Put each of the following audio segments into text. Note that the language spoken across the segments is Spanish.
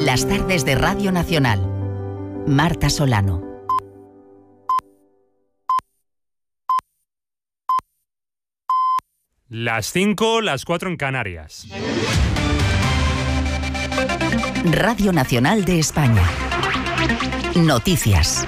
Las tardes de Radio Nacional. Marta Solano. Las 5, las 4 en Canarias. Radio Nacional de España. Noticias.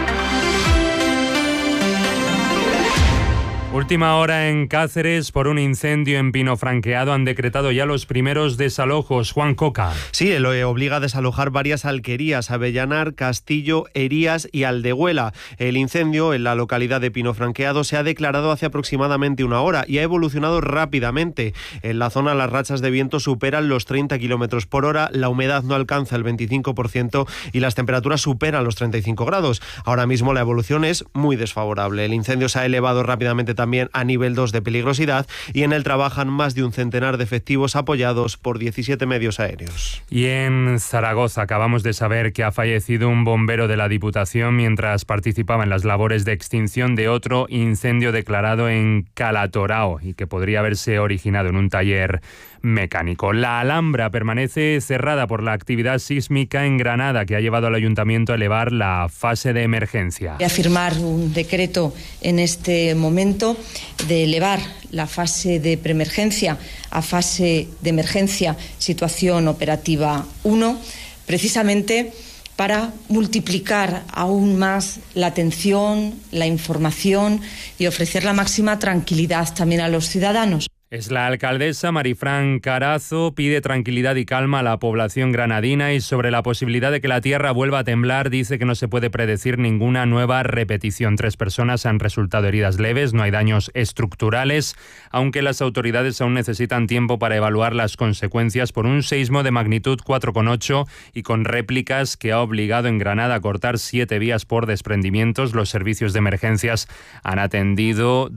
Última hora en Cáceres por un incendio en Pino Franqueado. Han decretado ya los primeros desalojos. Juan Coca. Sí, lo obliga a desalojar varias alquerías: Avellanar, Castillo, Herías y Aldehuela. El incendio en la localidad de Pino Franqueado se ha declarado hace aproximadamente una hora y ha evolucionado rápidamente. En la zona las rachas de viento superan los 30 km por hora, la humedad no alcanza el 25% y las temperaturas superan los 35 grados. Ahora mismo la evolución es muy desfavorable. El incendio se ha elevado rápidamente también a nivel 2 de peligrosidad y en él trabajan más de un centenar de efectivos apoyados por 17 medios aéreos. Y en Zaragoza acabamos de saber que ha fallecido un bombero de la Diputación mientras participaba en las labores de extinción de otro incendio declarado en Calatorao y que podría haberse originado en un taller mecánico. La Alhambra permanece cerrada por la actividad sísmica en Granada, que ha llevado al ayuntamiento a elevar la fase de emergencia. Voy a firmar un decreto en este momento de elevar la fase de preemergencia a fase de emergencia, situación operativa 1, precisamente para multiplicar aún más la atención, la información y ofrecer la máxima tranquilidad también a los ciudadanos. Es la alcaldesa Marifran Carazo, pide tranquilidad y calma a la población granadina y sobre la posibilidad de que la tierra vuelva a temblar dice que no se puede predecir ninguna nueva repetición. 3 personas han resultado heridas leves, no hay daños estructurales, aunque las autoridades aún necesitan tiempo para evaluar las consecuencias por un seísmo de magnitud 4,8 y con réplicas que ha obligado en Granada a cortar 7 vías por desprendimientos. Los servicios de emergencias han atendido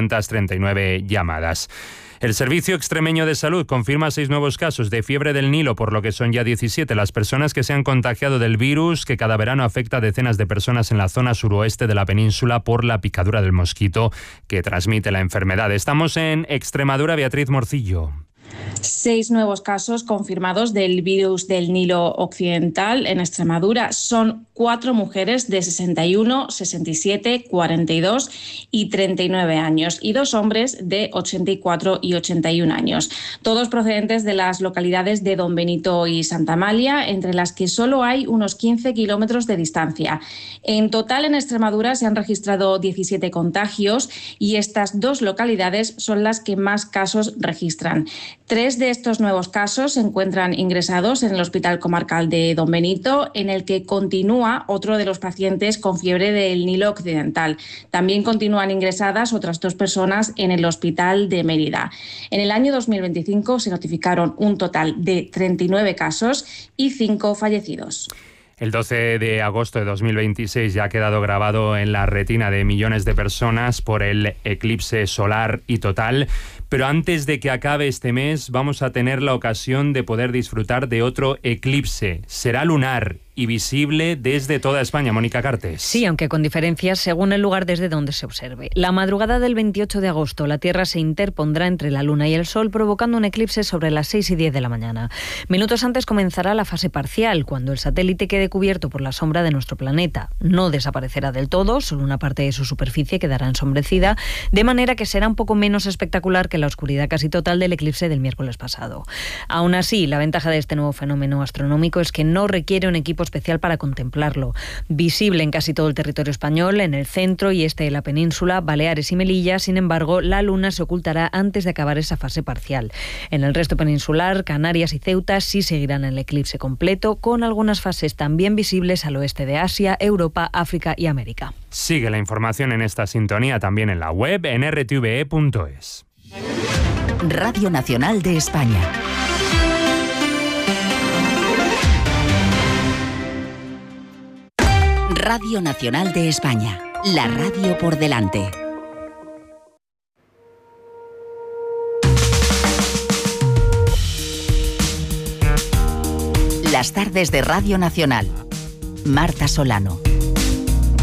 239 llamadas. El Servicio Extremeño de Salud confirma 6 nuevos casos de fiebre del Nilo, por lo que son ya 17 las personas que se han contagiado del virus que cada verano afecta a decenas de personas en la zona suroeste de la península por la picadura del mosquito que transmite la enfermedad. Estamos en Extremadura, Beatriz Morcillo. 6 nuevos casos confirmados del virus del Nilo Occidental en Extremadura. Son 4 mujeres de 61, 67, 42 y 39 años y 2 hombres de 84 y 81 años. Todos procedentes de las localidades de Don Benito y Santa Amalia, entre las que solo hay unos 15 kilómetros de distancia. En total en Extremadura se han registrado 17 contagios y estas 2 localidades son las que más casos registran. 3 de estos nuevos casos se encuentran ingresados en el Hospital Comarcal de Don Benito, en el que continúa otro de los pacientes con fiebre del Nilo Occidental. También continúan ingresadas otras 2 personas en el Hospital de Mérida. En el año 2025 se notificaron un total de 39 casos y 5 fallecidos. El 12 de agosto de 2026 ya ha quedado grabado en la retina de millones de personas por el eclipse solar y total. Pero antes de que acabe este mes vamos a tener la ocasión de poder disfrutar de otro eclipse. Será lunar y visible desde toda España. Mónica Cartes. Sí, aunque con diferencias según el lugar desde donde se observe. La madrugada del 28 de agosto, la Tierra se interpondrá entre la Luna y el Sol, provocando un eclipse sobre las 6:10 de la mañana. Minutos antes comenzará la fase parcial, cuando el satélite quede cubierto por la sombra de nuestro planeta. No desaparecerá del todo, solo una parte de su superficie quedará ensombrecida, de manera que será un poco menos espectacular que la oscuridad casi total del eclipse del miércoles pasado. Aún así, la ventaja de este nuevo fenómeno astronómico es que no requiere un equipo especial para contemplarlo. Visible en casi todo el territorio español, en el centro y este de la península, Baleares y Melilla, sin embargo, la luna se ocultará antes de acabar esa fase parcial. En el resto peninsular, Canarias y Ceuta sí seguirán el eclipse completo, con algunas fases también visibles al oeste de Asia, Europa, África y América. Sigue la información en esta sintonía también en la web en rtve.es. Radio Nacional de España. Radio Nacional de España, la radio por delante. Las tardes de Radio Nacional. Marta Solano.